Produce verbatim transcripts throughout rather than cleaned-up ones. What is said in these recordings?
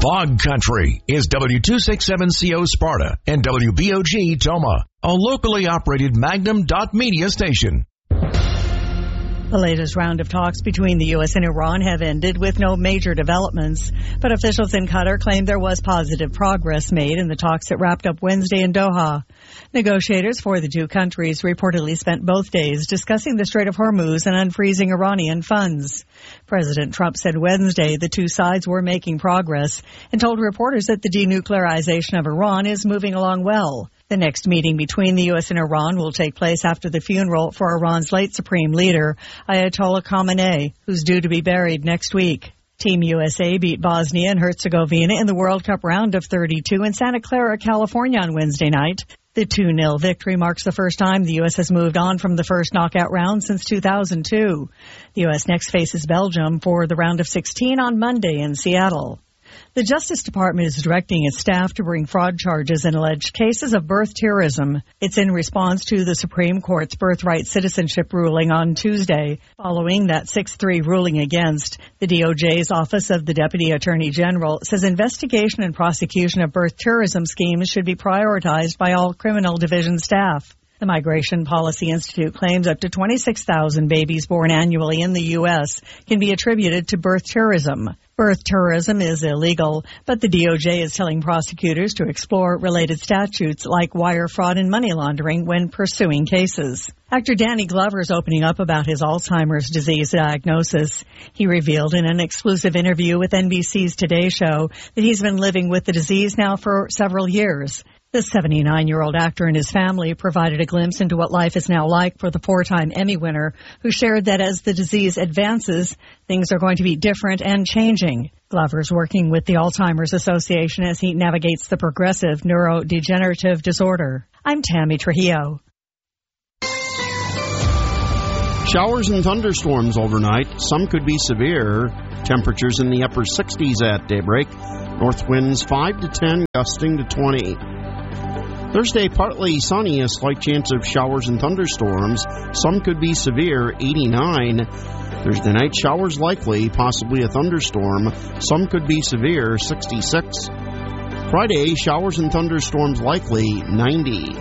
Fog Country is W two sixty-seven C O Sparta and W B O G Toma, a locally operated Magnum dot media station. The latest round of talks between the U S and Iran have ended with no major developments, but officials in Qatar claim there was positive progress made in the talks that wrapped up Wednesday in Doha. Negotiators for the two countries reportedly spent both days discussing the Strait of Hormuz and unfreezing Iranian funds. President Trump said Wednesday the two sides were making progress and told reporters that the denuclearization of Iran is moving along well. The next meeting between the U S and Iran will take place after the funeral for Iran's late supreme leader, Ayatollah Khamenei, who's due to be buried next week. Team U S A beat Bosnia and Herzegovina in the World Cup round of thirty-two in Santa Clara, California on Wednesday night. The two nil victory marks the first time the U S has moved on from the first knockout round since two thousand two. The U S next faces Belgium for the round of sixteen on Monday in Seattle. The Justice Department is directing its staff to bring fraud charges in alleged cases of birth terrorism. It's in response to the Supreme Court's birthright citizenship ruling on Tuesday. Following that six three ruling against, the D O J's Office of the Deputy Attorney General says investigation and prosecution of birth terrorism schemes should be prioritized by all criminal division staff. The Migration Policy Institute claims up to twenty-six thousand babies born annually in the U S can be attributed to birth terrorism. Birth terrorism is illegal, but the D O J is telling prosecutors to explore related statutes like wire fraud and money laundering when pursuing cases. Actor Danny Glover is opening up about his Alzheimer's disease diagnosis. He revealed in an exclusive interview with N B C's Today Show that he's been living with the disease now for several years. The seventy-nine-year-old actor and his family provided a glimpse into what life is now like for the four-time Emmy winner, who shared that as the disease advances, things are going to be different and changing. Glover's working with the Alzheimer's Association as he navigates the progressive neurodegenerative disorder. I'm Tammy Trujillo. Showers and thunderstorms overnight. Some could be severe. Temperatures in the upper sixties at daybreak. North winds five to ten, gusting to twenty. Thursday, partly sunny, a slight chance of showers and thunderstorms. Some could be severe, eighty-nine. Thursday night, showers likely, possibly a thunderstorm. Some could be severe, sixty-six. Friday, showers and thunderstorms likely, ninety.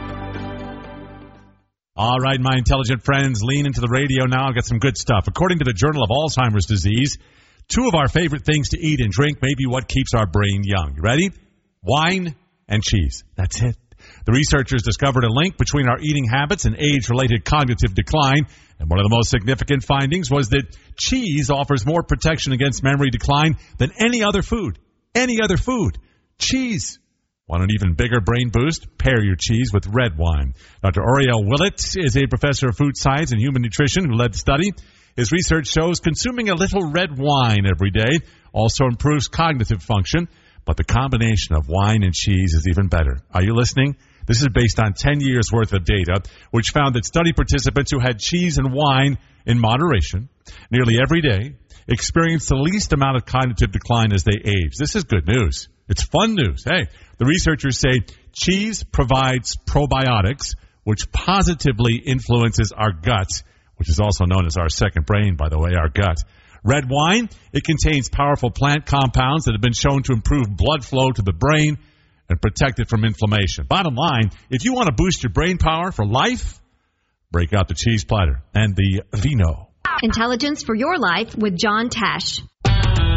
All right, my intelligent friends, lean into the radio now. I've got some good stuff. According to the Journal of Alzheimer's Disease, two of our favorite things to eat and drink may be what keeps our brain young. You ready? Wine and cheese. That's it. The researchers discovered a link between our eating habits and age-related cognitive decline, and one of the most significant findings was that cheese offers more protection against memory decline than any other food. Any other food. Cheese. Want an even bigger brain boost? Pair your cheese with red wine. Doctor Oriel Willett is a professor of food science and human nutrition who led the study. His research shows consuming a little red wine every day also improves cognitive function. But the combination of wine and cheese is even better. Are you listening? This is based on ten years' worth of data, which found that study participants who had cheese and wine in moderation nearly every day experienced the least amount of cognitive decline as they age. This is good news. It's fun news. Hey, the researchers say cheese provides probiotics, which positively influences our guts, which is also known as our second brain, by the way, our gut. Red wine, it contains powerful plant compounds that have been shown to improve blood flow to the brain and protect it from inflammation. Bottom line, if you want to boost your brain power for life, break out the cheese platter and the vino. Intelligence for your life with John Tesh.